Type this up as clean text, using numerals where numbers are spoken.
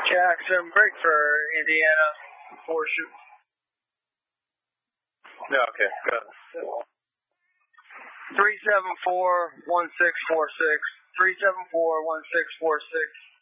Jackson, break for Indiana, 4 shoot. Yeah, okay, good. 374-1646, 374-1646.